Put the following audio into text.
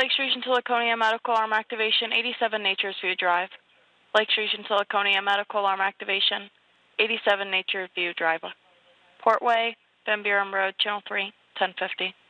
Lakes Region to Laconia, medical arm activation, 87 Nature's View Drive. Lakes Region to Laconia, medical arm activation, 87 Nature's View Drive. Portway, Van Buren Road, Channel 3, 1050.